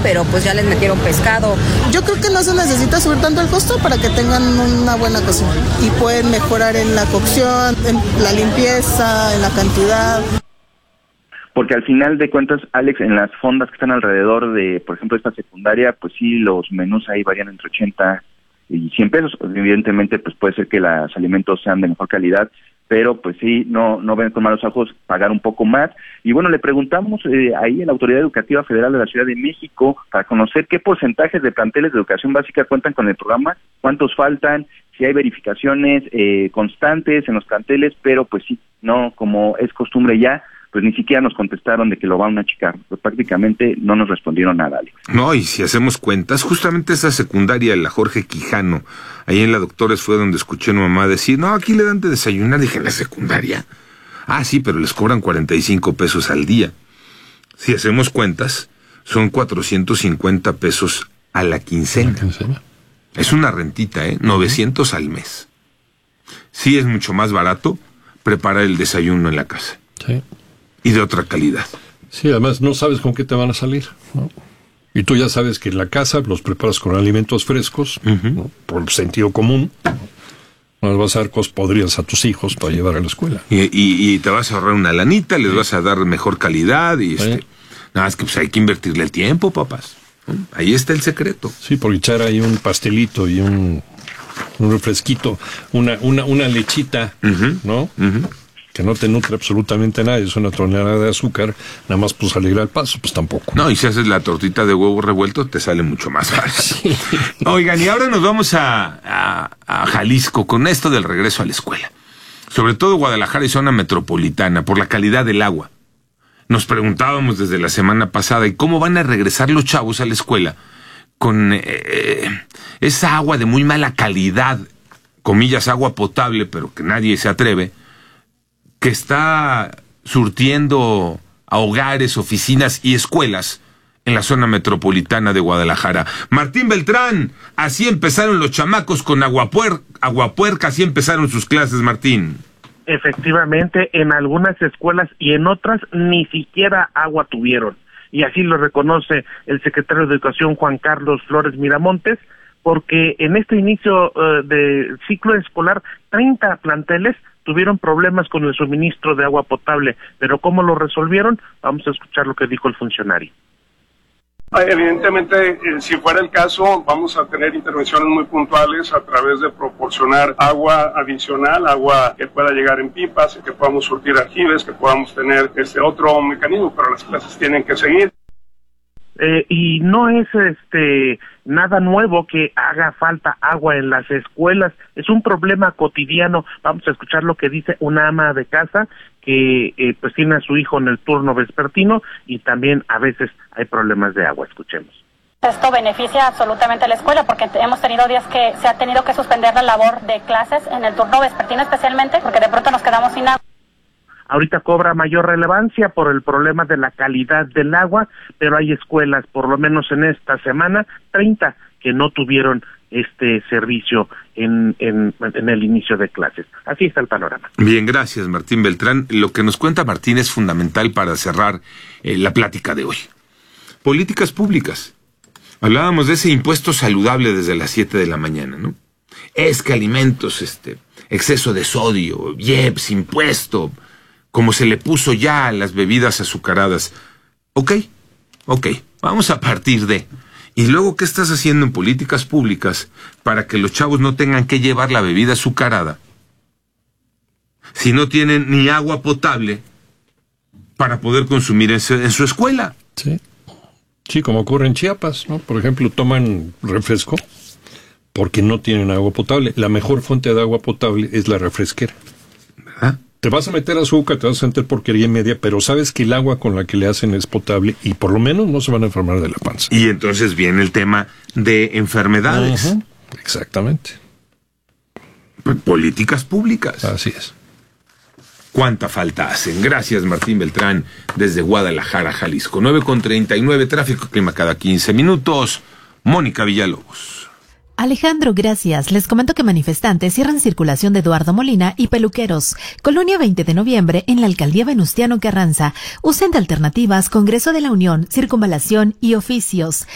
pero pues ya les metieron pescado. Yo creo que no se necesita subir tanto el costo para que tengan una buena cocina y pueden mejorar en la cocción, en la limpieza, en la cantidad. Porque al final de cuentas, Alex, en las fondas que están alrededor de, por ejemplo, esta secundaria, pues sí, los menús ahí varían entre 80 y 100 pesos. Evidentemente, pues puede ser que los alimentos sean de mejor calidad, pero pues sí, no ven con malos ojos pagar un poco más. Y bueno, le preguntamos ahí a la Autoridad Educativa Federal de la Ciudad de México para conocer qué porcentajes de planteles de educación básica cuentan con el programa, cuántos faltan, si hay verificaciones constantes en los planteles, pero pues sí, no, como es costumbre ya, pues ni siquiera nos contestaron de que lo van a checar. Pues prácticamente no nos respondieron nada, Alex. No, y si hacemos cuentas, justamente esa secundaria, la Jorge Quijano, ahí en la Doctores fue donde escuché a mi mamá decir, no, aquí le dan de desayunar. Dije, ¿en la secundaria? Ah, sí, pero les cobran 45 pesos al día. Si hacemos cuentas, son 450 pesos a la quincena. Es una rentita, 900 al mes. Sí es mucho más barato preparar el desayuno en la casa. Sí. Y de otra calidad. Sí, además no sabes con qué te van a salir, ¿no? Y tú ya sabes que en la casa los preparas con alimentos frescos, ¿no? Por sentido común. No les vas a dar cosas podridas a tus hijos para llevar a la escuela. Y te vas a ahorrar una lanita, les vas a dar mejor calidad y nada más que pues hay que invertirle el tiempo, papás. Ahí está el secreto. Sí, por echar ahí un pastelito y un refresquito, una lechita, ¿no? Que no te nutre absolutamente nada, es una tonelada de azúcar, nada más pues alegra el paso, pues tampoco. No, y si haces la tortita de huevo revuelto, te sale mucho más fácil. Sí. Oigan, y ahora nos vamos a Jalisco con esto del regreso a la escuela. Sobre todo Guadalajara y zona metropolitana, por la calidad del agua. Nos preguntábamos desde la semana pasada, ¿y cómo van a regresar los chavos a la escuela con esa agua de muy mala calidad, comillas, agua potable, pero que nadie se atreve, que está surtiendo a hogares, oficinas y escuelas en la zona metropolitana de Guadalajara? Martín Beltrán, así empezaron los chamacos con agua puerca, así empezaron sus clases, Martín. Efectivamente, en algunas escuelas y en otras ni siquiera agua tuvieron. Y así lo reconoce el secretario de Educación, Juan Carlos Flores Miramontes, porque en este inicio de ciclo escolar, 30 planteles tuvieron problemas con el suministro de agua potable, pero ¿cómo lo resolvieron? Vamos a escuchar lo que dijo el funcionario. Evidentemente, si fuera el caso, vamos a tener intervenciones muy puntuales a través de proporcionar agua adicional, agua que pueda llegar en pipas, que podamos surtir aljibes, que podamos tener otro mecanismo, pero las clases tienen que seguir. Y no es nada nuevo que haga falta agua en las escuelas, es un problema cotidiano. Vamos a escuchar lo que dice una ama de casa que pues tiene a su hijo en el turno vespertino y también a veces hay problemas de agua. Escuchemos. Esto beneficia absolutamente a la escuela porque hemos tenido días que se ha tenido que suspender la labor de clases en el turno vespertino especialmente porque de pronto nos quedamos sin agua. Ahorita cobra mayor relevancia por el problema de la calidad del agua, pero hay escuelas, por lo menos en esta semana, 30 que no tuvieron este servicio en el inicio de clases. Así está el panorama. Bien, gracias, Martín Beltrán. Lo que nos cuenta Martín es fundamental para cerrar la plática de hoy. Políticas públicas. Hablábamos de ese impuesto saludable desde las 7 de la mañana, ¿no? Es que alimentos, exceso de sodio, IEPS, impuesto, como se le puso ya a las bebidas azucaradas. Ok, vamos a partir de... ¿Y luego qué estás haciendo en políticas públicas para que los chavos no tengan que llevar la bebida azucarada si no tienen ni agua potable para poder consumir en su escuela? Sí, como ocurre en Chiapas, ¿no? Por ejemplo, toman refresco porque no tienen agua potable. La mejor fuente de agua potable es la refresquera. ¿Verdad? Te vas a meter azúcar, te vas a meter porquería y media, pero sabes que el agua con la que le hacen es potable y por lo menos no se van a enfermar de la panza. Y entonces viene el tema de enfermedades. Exactamente. Políticas públicas. Así es. ¿Cuánta falta hacen? Gracias, Martín Beltrán, desde Guadalajara, Jalisco. 9:39, tráfico, clima cada 15 minutos. Mónica Villalobos. Alejandro, gracias. Les comento que manifestantes cierran circulación de Eduardo Molina y Peluqueros. Colonia 20 de noviembre en la alcaldía Venustiano Carranza. Usen de alternativas Congreso de la Unión, Circunvalación y Oficios.